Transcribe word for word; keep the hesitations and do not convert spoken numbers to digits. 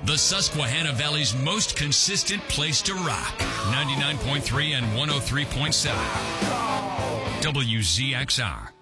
the Susquehanna Valley's most consistent place to rock. ninety-nine point three and one oh three point seven. W Z X R.